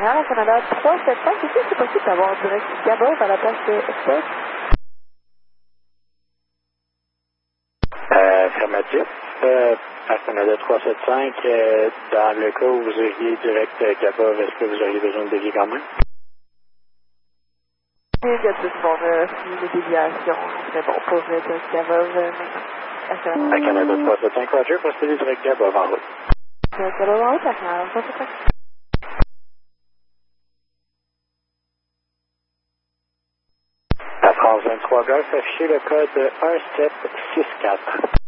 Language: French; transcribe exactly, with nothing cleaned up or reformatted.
Montréal, à Canada trois sept cinq. Est-ce que c'est possible d'avoir direct Gabov à la place de Express? Euh, affirmatif. Euh, à Canada trois sept cinq, euh, dans le cas où vous auriez direct euh, Gabov, est-ce que vous auriez besoin de dévier quand même? Il y a plus bon de de déviation. Mais bon, pour vrai, direct Gabov, euh, À Canada trois sept cinq, Roger, procédez direct Gabov en route. direct Gabov en route, à Canada trois sept cinq. La France vingt-trois Golf, affichez le code un sept six quatre.